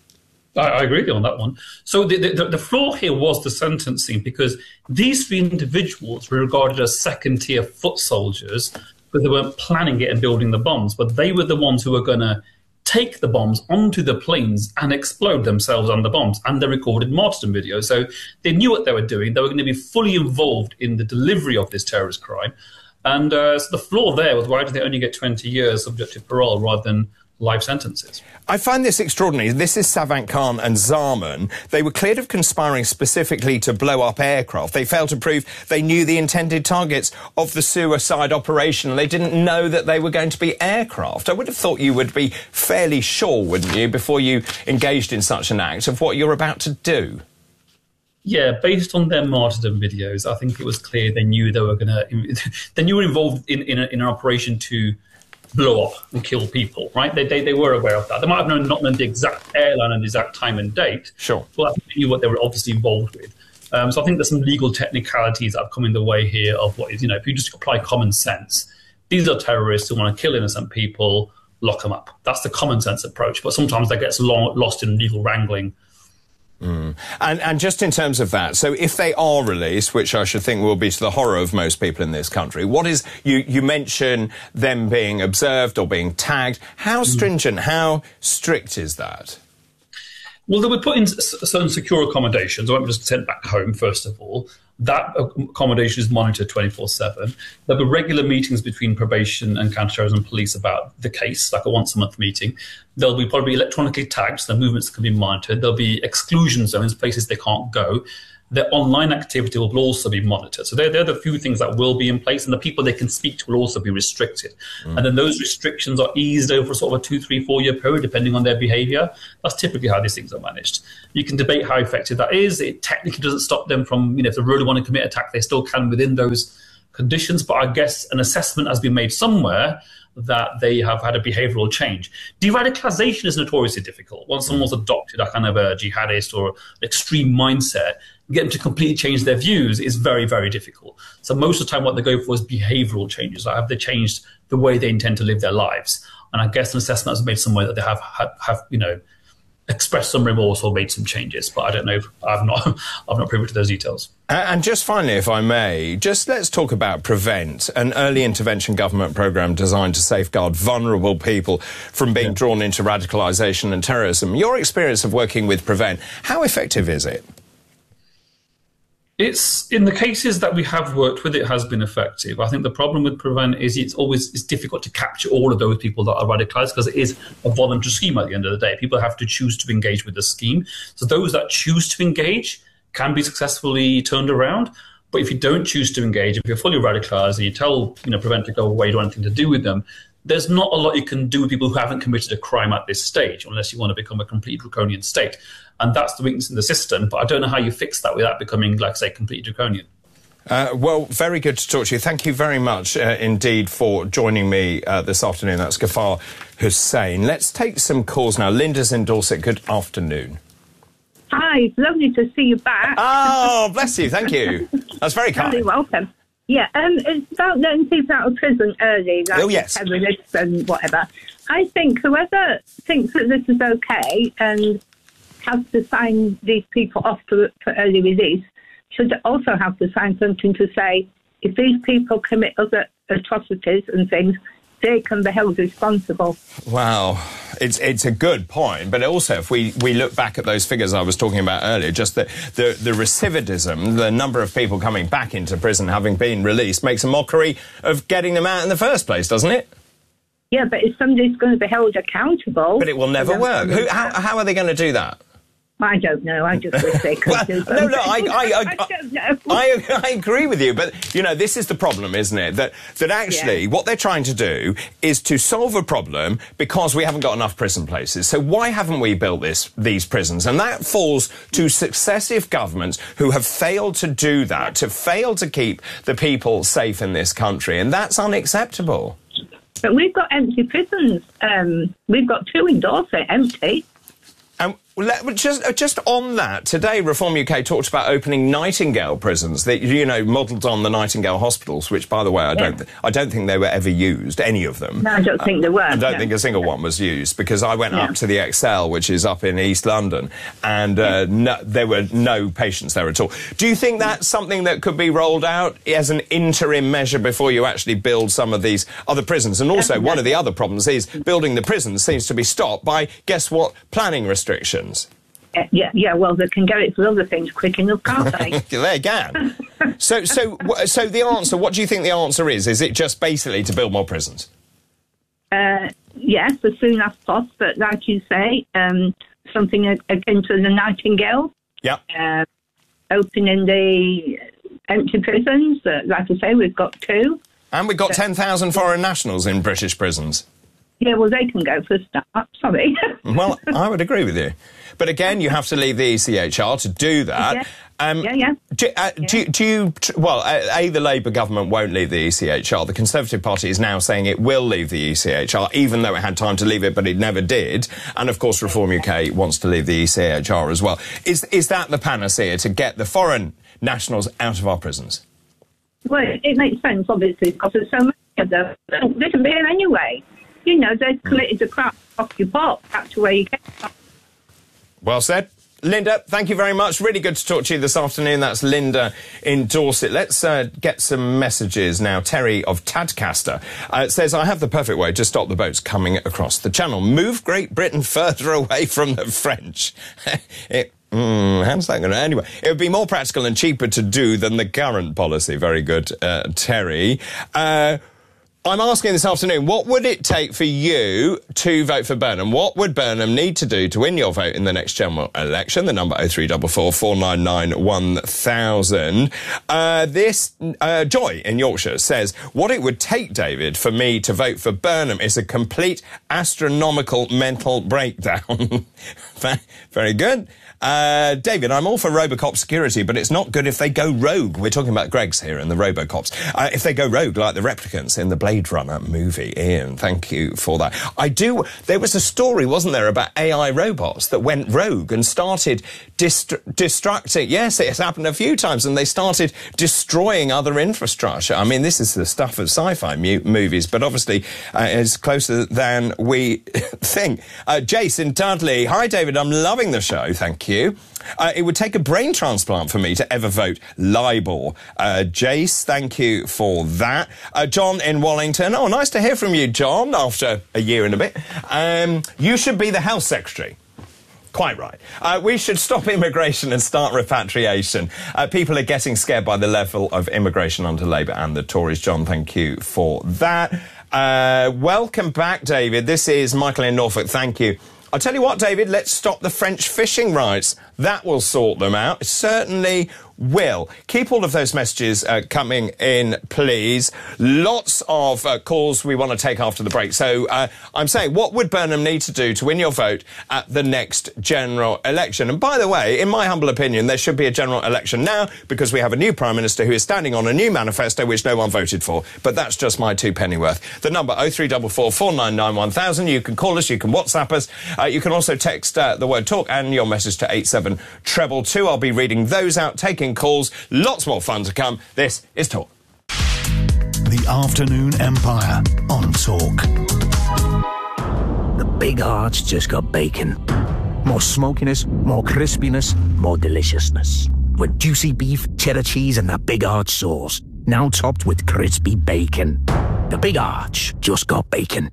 I agree with you on that one. So the flaw here was the sentencing, because these 3 individuals were regarded as second-tier foot soldiers because they weren't planning it and building the bombs, but they were the ones who were going to take the bombs onto the planes and explode themselves on the bombs, and they recorded martyrdom videos. So they knew what they were doing. They were going to be fully involved in the delivery of this terrorist crime. And so the flaw there was, why did they only get 20 years subject to parole rather than life sentences? I find this extraordinary. This is Savant Khan and Zaman. They were cleared of conspiring specifically to blow up aircraft. They failed to prove they knew the intended targets of the suicide operation. They didn't know that they were going to be aircraft. I would have thought you would be fairly sure, wouldn't you, before you engaged in such an act, of what you're about to do? Yeah, based on their martyrdom videos, I think it was clear they knew they were going to... They knew were involved in an operation to blow up and kill people, right? They were aware of that. They might have not known the exact airline and the exact time and date. Sure. But I think they knew what they were obviously involved with. So I think there's some legal technicalities that have come in the way here of what is, if you just apply common sense, these are terrorists who want to kill innocent people, lock them up. That's the common sense approach. But sometimes that gets lost in legal wrangling. And just in terms of that, so if they are released, which I should think will be to the horror of most people in this country, what is, you mention them being observed or being tagged. How stringent, how strict is that? Well, they were put in certain secure accommodations. They won't be just sent back home, first of all. That accommodation is monitored 24/7. There'll be regular meetings between probation and counter-terrorism police about the case, like a once-a-month meeting. They'll be probably electronically tagged, so the movements can be monitored. There'll be exclusion zones, places they can't go. Their online activity will also be monitored. So they're the few things that will be in place, and the people they can speak to will also be restricted. And then those restrictions are eased over sort of a 2, 3, 4 year period, depending on their behaviour. That's typically how these things are managed. You can debate how effective that is. It technically doesn't stop them from, if they really want to commit attack, they still can within those conditions. But I guess an assessment has been made somewhere that they have had a behavioural change. De-radicalisation is notoriously difficult. Once someone's adopted a kind of a jihadist or extreme mindset, get them to completely change their views is very, very difficult. So most of the time what they go for is behavioural changes. Like, have they changed the way they intend to live their lives? And I guess an assessment has made somewhere that they have expressed some remorse or made some changes, but I don't know. I'm not privy to those details. And just finally, if I may, let's talk about Prevent, an early intervention government programme designed to safeguard vulnerable people from being drawn into radicalisation and terrorism. Your experience of working with Prevent, how effective is it? It's in the cases that we have worked with, it has been effective. I think the problem with Prevent is it's difficult to capture all of those people that are radicalised because it is a voluntary scheme at the end of the day. People have to choose to engage with the scheme. So those that choose to engage can be successfully turned around. But if you don't choose to engage, if you're fully radicalised and you tell Prevent to go away, you don't want anything to do with them, there's not a lot you can do with people who haven't committed a crime at this stage, unless you want to become a complete draconian state. And that's the weakness in the system. But I don't know how you fix that without becoming, like, say, completely draconian. Well, very good to talk to you. Thank you very much indeed for joining me this afternoon. That's Ghaffar Hussain. Let's take some calls now. Linda's in Dorset. Good afternoon. Hi, it's lovely to see you back. Oh, bless you. Thank you. That's very kind. You're welcome. Yeah, it's about letting people out of prison early, like terrorists and whatever. I think whoever thinks that this is okay and has to sign these people off for early release should also have to sign something to say if these people commit other atrocities and things, they can be held responsible. Wow. It's a good point, but also if we look back at those figures I was talking about earlier, just the recidivism, the number of people coming back into prison having been released makes a mockery of getting them out in the first place, doesn't it? Yeah, but if somebody's going to be held accountable... But it will never work. How are they going to do that? I don't know. I just wish they could do something. I agree with you, but this is the problem, isn't it? That actually what they're trying to do is to solve a problem because we haven't got enough prison places. So why haven't we built these prisons? And that falls to successive governments who have failed to do that, to fail to keep the people safe in this country, and that's unacceptable. But we've got empty prisons. We've got 2 in Dorset empty. Just on that, today Reform UK talked about opening Nightingale prisons, that modelled on the Nightingale hospitals, which, by the way, I don't think they were ever used, any of them. No, I don't think they were. I don't think a single one was used, because I went up to the Excel, which is up in East London, and there were no patients there at all. Do you think that's something that could be rolled out as an interim measure before you actually build some of these other prisons? And also, one of the other problems is building the prisons seems to be stopped by, guess what, planning restrictions. Yeah, well, they can get it for other things quick enough, can't they? They can. So the answer, what do you think the answer is? Is it just basically to build more prisons? Yes, as soon as possible, but like you say, something akin to the Nightingale. Yeah. Opening the empty prisons, like I say, we've got 2. And we've got 10,000 foreign nationals in British prisons. Yeah, well, they can go for a start, sorry. Well, I would agree with you. But again, you have to leave the ECHR to do that. The Labour government won't leave the ECHR. The Conservative Party is now saying it will leave the ECHR, even though it had time to leave it, but it never did. And, of course, Reform UK wants to leave the ECHR as well. Is that the panacea to get the foreign nationals out of our prisons? Well, it makes sense, obviously, because there's so many of them. They can be here anyway. They've committed a crime off your pot. That's where you get from. Well said. Linda, thank you very much. Really good to talk to you this afternoon. That's Linda in Dorset. Let's get some messages now. Terry of Tadcaster says, I have the perfect way to stop the boats coming across the channel. Move Great Britain further away from the French. How's that going to... Anyway, it would be more practical and cheaper to do than the current policy. Very good, Terry. I'm asking this afternoon, what would it take for you to vote for Burnham? What would Burnham need to do to win your vote in the next general election? The number 0344 499 1000. Joy in Yorkshire says, what it would take, David, for me to vote for Burnham is a complete astronomical mental breakdown. Very good. David, I'm all for Robocop security, but it's not good if they go rogue. We're talking about Greg's here and the Robocops. If they go rogue like the replicants in the Blade Runner movie. Ian, thank you for that. There was a story, wasn't there, about AI robots that went rogue and started destructing. Yes, it's happened a few times, and they started destroying other infrastructure. I mean, this is the stuff of sci-fi movies, but obviously it's closer than we think. Jason Dudley. Hi, David. I'm loving the show. Thank you. It would take a brain transplant for me to ever vote Labour. Jace, thank you for that. John in Wallington. Oh, nice to hear from you, John, after a year and a bit. You should be the Health Secretary. Quite right. We should stop immigration and start repatriation. People are getting scared by the level of immigration under Labour and the Tories. John, thank you for that. Welcome back, David. This is Michael in Norfolk. Thank you. I'll tell you what, David, let's stop the French fishing rights. That will sort them out. It certainly will. Keep all of those messages coming in, please. Lots of calls we want to take after the break. So I'm saying, what would Burnham need to do to win your vote at the next general election? And by the way, in my humble opinion, there should be a general election now because we have a new Prime Minister who is standing on a new manifesto which no one voted for. But that's just my two pennyworth. The number 0344 499 1000. You can call us, you can WhatsApp us. You can also text the word talk and your message to 87222. I'll be reading those out, taking calls. Lots more fun to come. This is Talk. The Afternoon Empire on Talk. The big heart's just got bacon. More smokiness, more crispiness, more deliciousness. With juicy beef, cheddar cheese and that Big Arch sauce. Now topped with crispy bacon. The Big Arch just got bacon.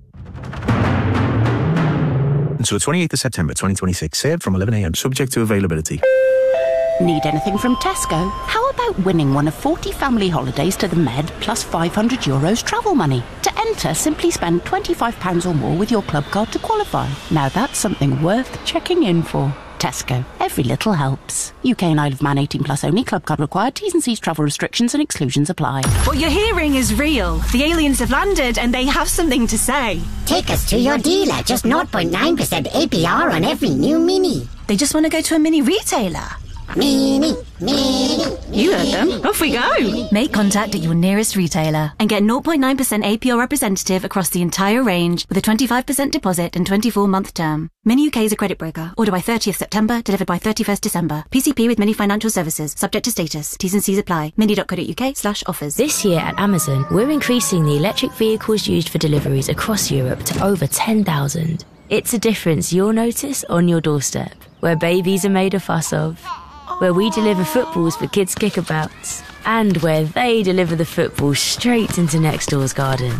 Until the 28th of September 2026, served from 11 a.m, subject to availability. Need anything from Tesco? How about winning one of 40 family holidays to the Med plus €500 travel money? To enter, simply spend £25 or more with your club card to qualify. Now that's something worth checking in for. Tesco. Every little helps. UK and Isle of Man 18 plus only. Club card required. T's and C's, travel restrictions and exclusions apply. What you're hearing is real. The aliens have landed and they have something to say. Take us to your dealer. Just 0.9% APR on every new Mini. They just want to go to a mini retailer. Mini. You heard them. Off we go. Make contact at your nearest retailer and get 0.9% APR representative across the entire range with a 25% deposit and 24-month term. Mini UK is a credit broker. Order by 30th September, delivered by 31st December. PCP with Mini Financial Services. Subject to status. T's and C's apply. mini.co.uk/offers. This year at Amazon, we're increasing the electric vehicles used for deliveries across Europe to over 10,000. It's a difference you'll notice on your doorstep, where babies are made a fuss of, where we deliver footballs for kids' kickabouts, and where they deliver the football straight into next door's garden.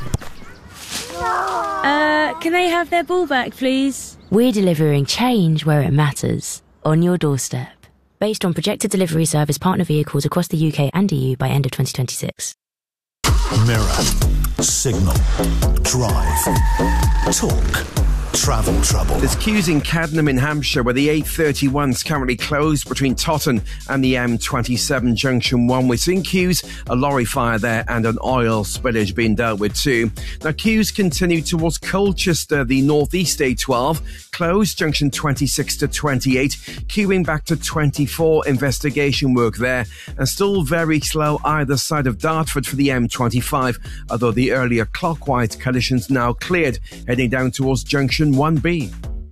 Can they have their ball back, please? We're delivering change where it matters, on your doorstep. Based on projected delivery service partner vehicles across the UK and EU by end of 2026. Mirror, Signal, Drive, Talk. Travel trouble. There's queues in Cadnam in Hampshire where the A31's currently closed between Totton and the M27 Junction 1. We're seeing queues, a lorry fire there and an oil spillage being dealt with too. Now queues continue towards Colchester, the northeast A12, closed junction 26 to 28, queuing back to 24, investigation work there, and still very slow either side of Dartford for the M25, although the earlier clockwise collisions now cleared, heading down towards junction 1B.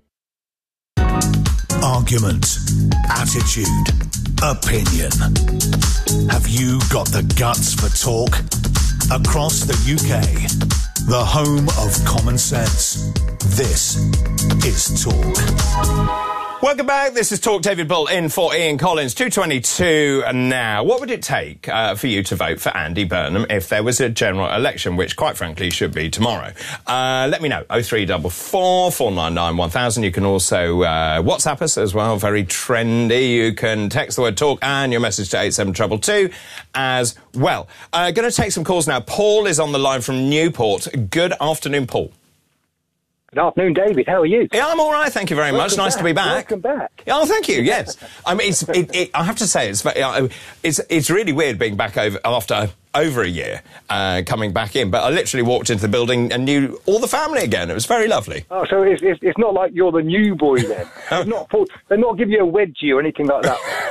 Argument, attitude, opinion. Have you got the guts for talk? Across the UK, the home of common sense. This is Talk. Welcome back. This is Talk David Bull in for Ian Collins. 2:22 now. What would it take for you to vote for Andy Burnham if there was a general election, which quite frankly should be tomorrow? Let me know. 0344 499 1000. You can also WhatsApp us as well. Very trendy. You can text the word talk and your message to 87222 as well. Going to take some calls now. Paul is on the line from Newport. Good afternoon, Paul. Good afternoon, David. How are you? Yeah, I'm all right. Thank you very much. Nice to be back. Welcome back. Oh, thank you. Yes, I mean, I have to say, it's really weird being back after over a year, coming back in. But I literally walked into the building and knew all the family again. It was very lovely. Oh, so it's not like you're the new boy then. They're not giving you a wedgie or anything like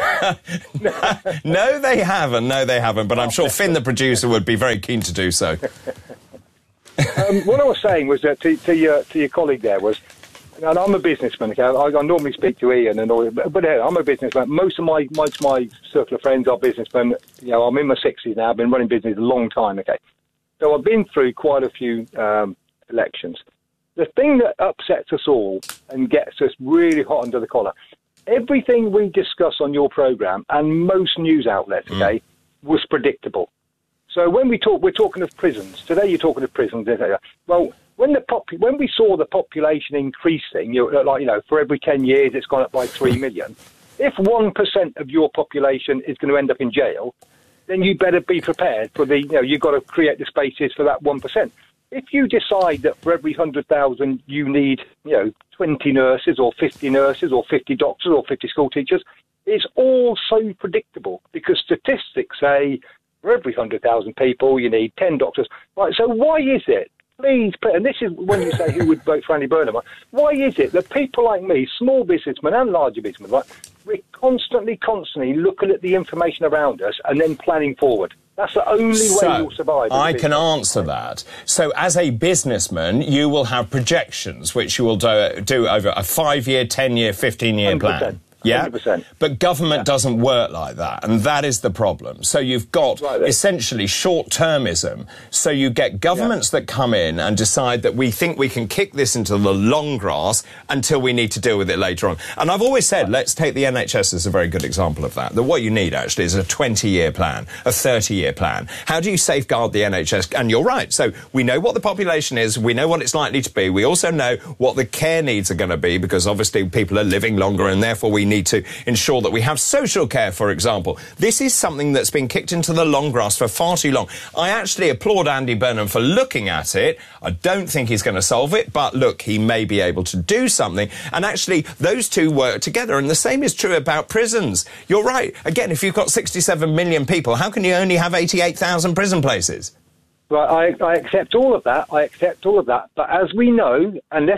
that. No, they haven't. No, they haven't. But I'm sure Finn, the producer, would be very keen to do so. What I was saying was that to your colleague there was, and I'm a businessman. Okay, I normally speak to Ian and all, but I'm a businessman. Most of my circle of friends are businessmen. You know, I'm in my 60s now. I've been running business a long time. Okay, so I've been through quite a few elections. The thing that upsets us all and gets us really hot under the collar, everything we discuss on your programme and most news outlets, okay, was predictable. So when we're talking of prisons. Today you're talking of prisons. Well, when we saw the population increasing, for every 10 years it's gone up by 3 million. If 1% of your population is going to end up in jail, then you better be prepared for you've got to create the spaces for that 1%. If you decide that for every 100,000 you need, 20 nurses or 50 nurses or 50 doctors or 50 school teachers, it's all so predictable because statistics say, for every 100,000 people, you need 10 doctors. Right, so why is it, please, and this is when you say who would vote for Andy Burnham, why is it that people like me, small businessmen and larger businessmen, right, we're constantly looking at the information around us and then planning forward? That's the only way you'll survive. I can answer that. So as a businessman, you will have projections, which you will do over a 5-year, 10-year, 15-year plan. Yeah, 100%. But government doesn't work like that, and that is the problem. So you've got essentially short-termism. So you get governments that come in and decide that we think we can kick this into the long grass until we need to deal with it later on. And I've always said, let's take the NHS as a very good example of that. That what you need, actually, is a 20-year plan, a 30-year plan. How do you safeguard the NHS? And you're right. So we know what the population is. We know what it's likely to be. We also know what the care needs are going to be, because obviously people are living longer, and therefore we need to ensure that we have social care, for example. This is something that's been kicked into the long grass for far too long. I actually applaud Andy Burnham for looking at it. I don't think he's going to solve it, but look, he may be able to do something. And actually, those two work together. And the same is true about prisons. You're right. Again, if you've got 67 million people, how can you only have 88,000 prison places? Well, I accept all of that. But as we know,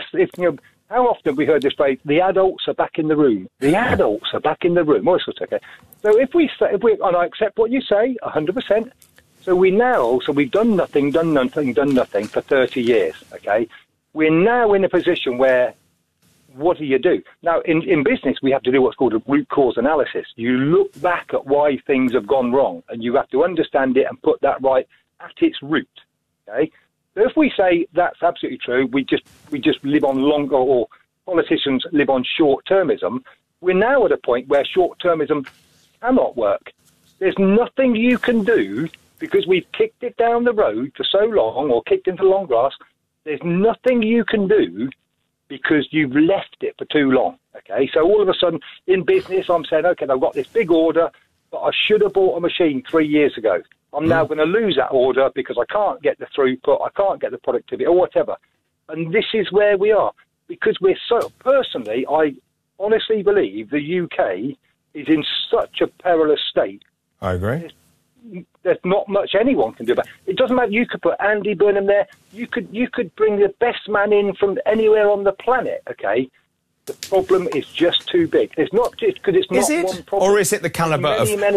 how often have we heard this phrase, the adults are back in the room? The adults are back in the room. Oh, okay. So and I accept what you say, 100%. So we've done nothing for 30 years, okay? We're now in a position where, what do? Now, in business, we have to do what's called a root cause analysis. You look back at why things have gone wrong, and you have to understand it and put that right at its root, okay? So if we say that's absolutely true, we just live on longer, or politicians live on short-termism, we're now at a point where short-termism cannot work. There's nothing you can do because we've kicked it down the road for so long, or kicked into the long grass. There's nothing you can do because you've left it for too long, okay? So all of a sudden, in business, I'm saying, okay, I've got this big order, but I should have bought a machine 3 years ago. I'm now going to lose that order because I can't get the throughput, I can't get the productivity, or whatever. And this is where we are. Because personally, I honestly believe the UK is in such a perilous state. I agree. There's not much anyone can do about it. It doesn't matter. You could put Andy Burnham there. You could bring the best man in from anywhere on the planet, okay? The problem is just too big. It's not just because it's not one problem. Or is it the calibre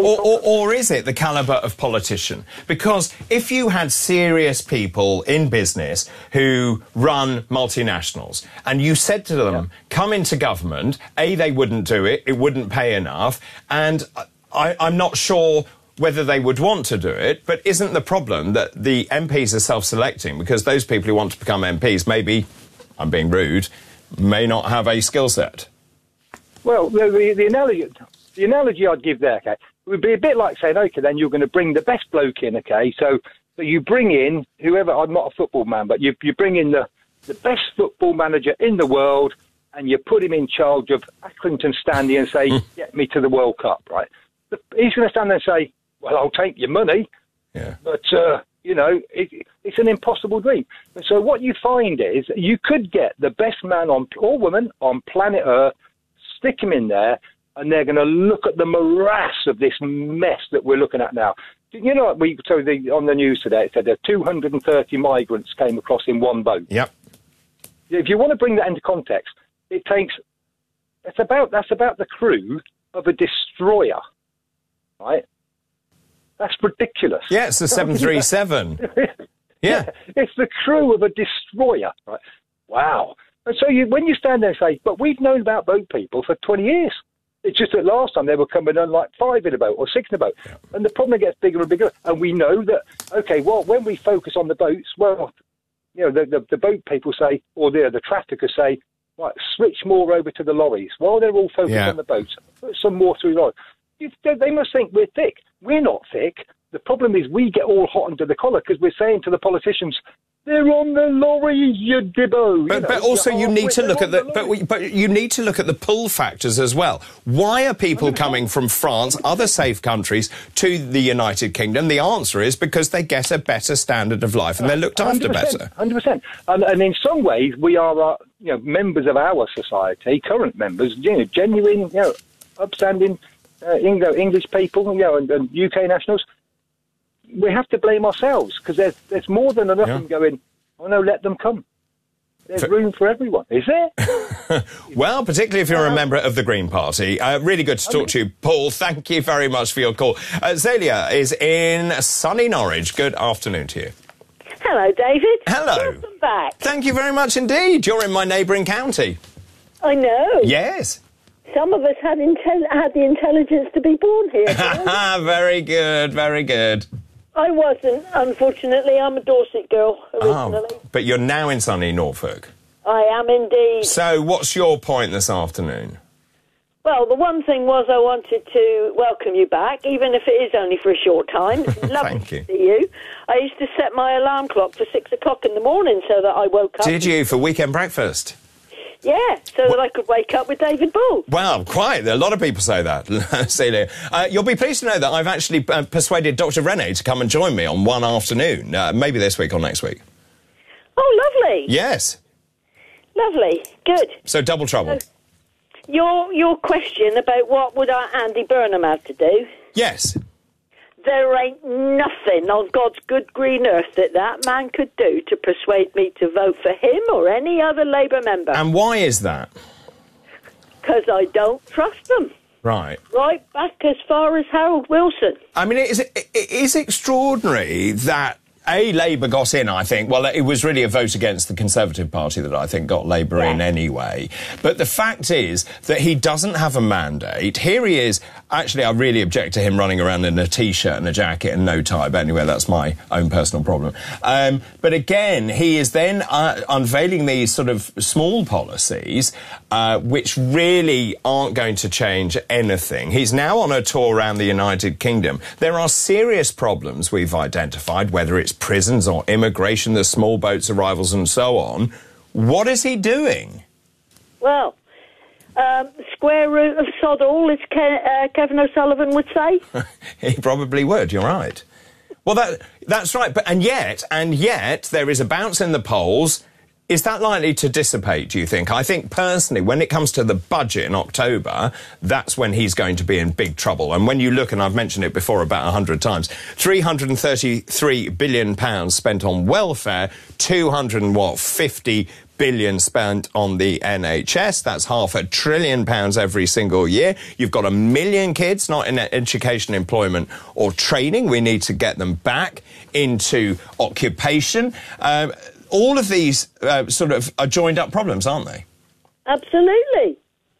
or is it the calibre of politician? Because if you had serious people in business who run multinationals and you said to them, come into government, A, they wouldn't do it, it wouldn't pay enough, and I'm not sure whether they would want to do it, but isn't the problem that the MPs are self-selecting because those people who want to become MPs, maybe, I'm being rude, may not have a skill set? Well, the analogy I'd give there, okay, would be a bit like saying, okay, then you're going to bring the best bloke in, okay, so you bring in whoever, I'm not a football man, but you bring in the best football manager in the world and you put him in charge of Accrington Stanley and say, get me to the World Cup, right? He's going to stand there and say, well, I'll take your money, but, you know, it's an impossible dream. And so what you find is you could get the best man or woman on planet Earth, stick him in there, and they're going to look at the morass of this mess that we're looking at now. You know, on the news today, it said that 230 migrants came across in one boat. Yep. If you want to bring that into context, that's about the crew of a destroyer, right? That's ridiculous. Yeah, it's the 737. Yeah. It's the crew of a destroyer, right? Wow. And so when you stand there and say, but we've known about boat people for 20 years. It's just that last time they were coming on like 5 in a boat or 6 in a boat. Yeah. And the problem gets bigger and bigger. And we know that, okay, well, when we focus on the boats, well, you know, the boat people say, or the traffickers say, right, switch more over to the lorries. While they're all focused on the boats, put some more through the lorries. They must think we're thick. We're not thick. The problem is we get all hot under the collar because we're saying to the politicians, they're on the lorry, you dibbo. But also you need to look at but you need to look at the pull factors as well. Why are people coming from France, other safe countries, to the United Kingdom? The answer is because they get a better standard of life and they're looked after better. 100%. And in some ways we are, members of our society, current members, genuine, upstanding English people, and UK nationals. We have to blame ourselves because there's more than enough of them going, oh no, let them come. There's room for everyone, is there? Well, particularly if you're a member of the Green Party. Really good to talk to you, Paul. Thank you very much for your call. Zalia is in sunny Norwich. Good afternoon to you. Hello, David. Hello. Welcome back. Thank you very much indeed. You're in my neighbouring county. I know. Yes. Some of us had the intelligence to be born here. Very good, very good. I wasn't, unfortunately. I'm a Dorset girl originally. Oh, but you're now in sunny Norfolk. I am indeed. So what's your point this afternoon? Well, the one thing was I wanted to welcome you back, even if it is only for a short time. It's lovely to see you. I used to set my alarm clock for 6 o'clock in the morning so that I woke up. Did you, for weekend breakfast? Yeah, so that I could wake up with David Bull. Well, quite. A lot of people say that, Celia. You'll be pleased to know that I've actually persuaded Dr. Rene to come and join me on one afternoon, maybe this week or next week. Oh, lovely. Yes. Lovely. Good. So double trouble. Your question about what would our Andy Burnham have to do? Yes. There ain't nothing on God's good green earth that man could do to persuade me to vote for him or any other Labour member. And why is that? Because I don't trust them. Right. Right back as far as Harold Wilson. I mean, it is extraordinary that Labour got in, I think. Well, it was really a vote against the Conservative Party that I think got Labour in anyway. But the fact is that he doesn't have a mandate. Here he is. Actually, I really object to him running around in a T-shirt and a jacket and no tie. But anyway, that's my own personal problem. But again, he is then unveiling these sort of small policies which really aren't going to change anything. He's now on a tour around the United Kingdom. There are serious problems we've identified, whether it's prisons or immigration, the small boats arrivals and so on. What is he doing? Well, square root of sod all, as Kevin O'Sullivan would say. He probably would, you're right. Well, that's right, and yet there is a bounce in the polls. Is that likely to dissipate, do you think? I think, personally, when it comes to the budget in October, that's when he's going to be in big trouble. And when you look, and I've mentioned it before about 100 times, £333 billion spent on welfare, 250 billion spent on the NHS. That's £500 billion every single year. You've got 1 million kids not in education, employment or training. We need to get them back into occupation. All of these sort of are joined up problems, aren't they? Absolutely.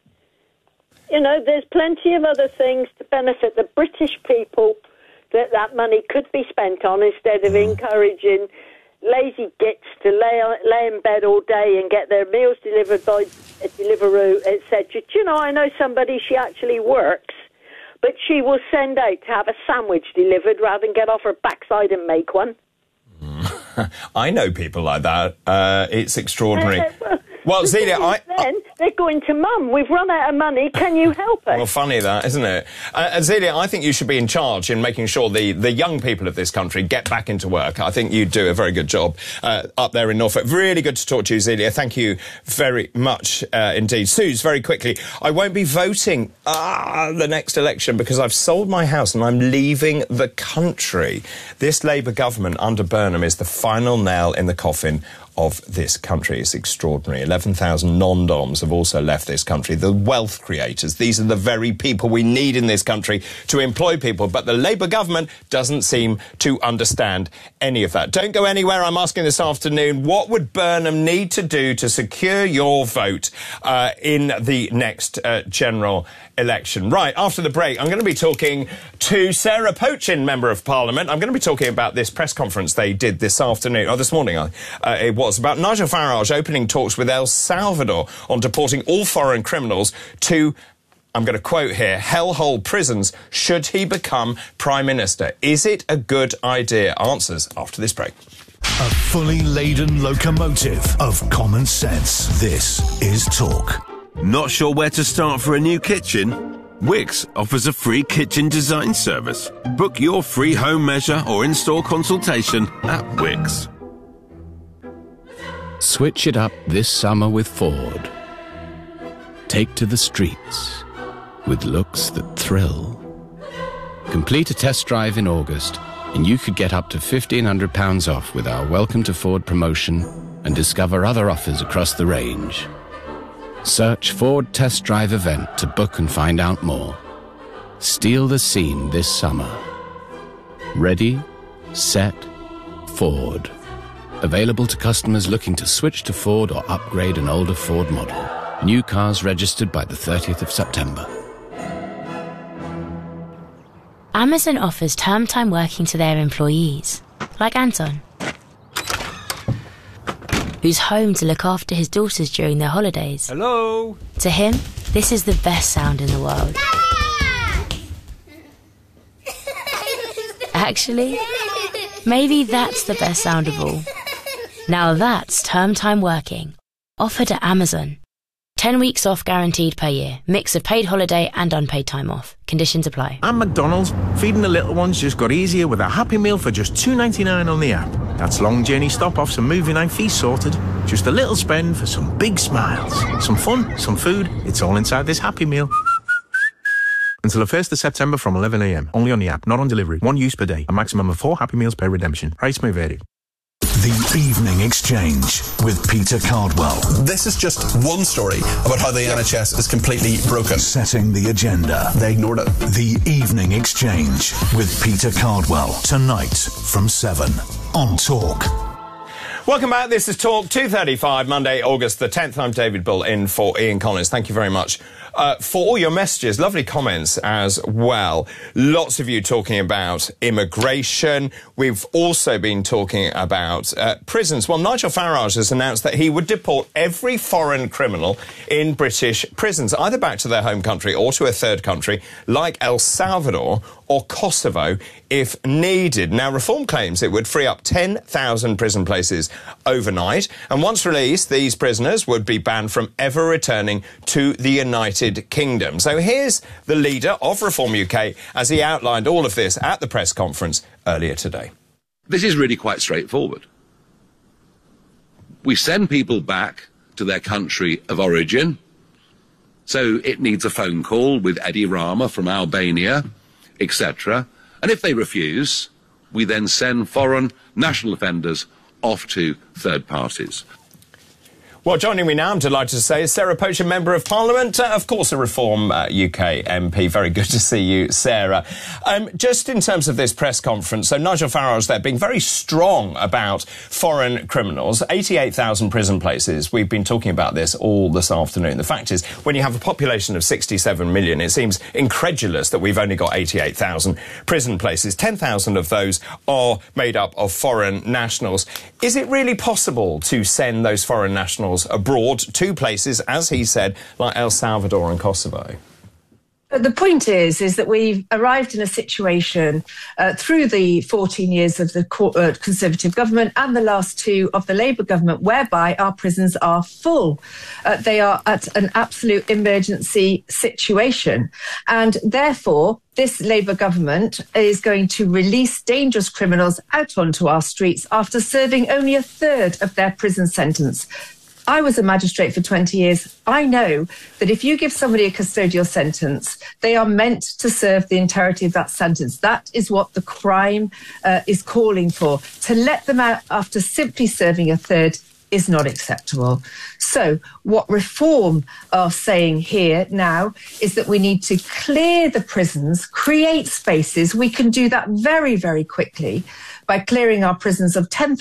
You know, there's plenty of other things to benefit the British people that money could be spent on instead of encouraging lazy gits to lay in bed all day and get their meals delivered by Deliveroo, etc. Do you know, I know somebody, she actually works, but she will send out to have a sandwich delivered rather than get off her backside and make one. I know people like that. It's extraordinary. Well, Zelia, then they're going to Mum. We've run out of money. Can you help us? Well, funny that, isn't it? Zelia, I think you should be in charge in making sure the young people of this country get back into work. I think you do a very good job up there in Norfolk. Really good to talk to you, Zelia. Thank you very much indeed. Suze, very quickly, I won't be voting the next election because I've sold my house and I'm leaving the country. This Labour government under Burnham is the final nail in the coffin of this country. It's extraordinary. 11,000 non-doms have also left this country. The wealth creators, these are the very people we need in this country to employ people, but the Labour government doesn't seem to understand any of that. Don't go anywhere. I'm asking this afternoon, what would Burnham need to do to secure your vote in the next general election? Right, after the break, I'm going to be talking to Sarah Pochin, Member of Parliament. I'm going to be talking about this press conference they did this afternoon, or this morning, it was, about Nigel Farage opening talks with El Salvador on deporting all foreign criminals to, I'm going to quote here, hellhole prisons should he become Prime Minister. Is it a good idea? Answers after this break. A fully laden locomotive of common sense. This is Talk. Not sure where to start for a new kitchen? Wix offers a free kitchen design service. Book your free home measure or in-store consultation at Wix. Switch it up this summer with Ford. Take to the streets with looks that thrill. Complete a test drive in August and you could get up to £1,500 off with our Welcome to Ford promotion and discover other offers across the range. Search Ford Test Drive event to book and find out more. Steal the scene this summer. Ready, set, Ford. Available to customers looking to switch to Ford or upgrade an older Ford model. New cars registered by the 30th of September. Amazon offers term time working to their employees, like Anton, who's home to look after his daughters during their holidays. Hello? To him, this is the best sound in the world. Actually, maybe that's the best sound of all. Now that's term time working, offered at Amazon. 10 weeks off guaranteed per year. Mix of paid holiday and unpaid time off. Conditions apply. And McDonald's, feeding the little ones just got easier with a Happy Meal for just $2.99 on the app. That's long journey stop-offs and movie night fees sorted. Just a little spend for some big smiles. Some fun, some food. It's all inside this Happy Meal. Until the 1st of September from 11 a.m. Only on the app, not on delivery. 1 use per day. A maximum of 4 Happy Meals per redemption. Price may vary. The Evening Exchange with Peter Cardwell. This is just one story about how the NHS is completely broken. Setting the agenda. They ignored it. The Evening Exchange with Peter Cardwell. Tonight from 7 on Talk. Welcome back. This is Talk 2:35, Monday, August the 10th. I'm David Bull in for Ian Collins. Thank you very much for all your messages. Lovely comments as well. Lots of you talking about immigration. We've also been talking about prisons. Well, Nigel Farage has announced that he would deport every foreign criminal in British prisons, either back to their home country or to a third country like El Salvador or Kosovo if needed. Now, Reform claims it would free up 10,000 prison places overnight, and once released, these prisoners would be banned from ever returning to the United Kingdom. So here's the leader of Reform UK as he outlined all of this at the press conference earlier today. This is really quite straightforward. We send people back to their country of origin, so it needs a phone call with Edi Rama from Albania, etc. And if they refuse, we then send foreign national offenders off to third parties. Well, joining me now, I'm delighted to say, is Sarah Poacher, Member of Parliament, of course a Reform UK MP. Very good to see you, Sarah. Just in terms of this press conference, so Nigel Farage there being very strong about foreign criminals, 88,000 prison places. We've been talking about this all this afternoon. The fact is, when you have a population of 67 million, it seems incredulous that we've only got 88,000 prison places. 10,000 of those are made up of foreign nationals. Is it really possible to send those foreign nationals abroad to places, as he said, like El Salvador and Kosovo? But the point is that we've arrived in a situation through the 14 years of the Conservative government and the last 2 of the Labour government, whereby our prisons are full. They are at an absolute emergency situation. And therefore, this Labour government is going to release dangerous criminals out onto our streets after serving only a third of their prison sentence. I was a magistrate for 20 years. I know that if you give somebody a custodial sentence, they are meant to serve the entirety of that sentence. That is what the crime is calling for. To let them out after simply serving a third is not acceptable. So what Reform are saying here now is that we need to clear the prisons, create spaces. We can do that very, very quickly by clearing our prisons of 10,000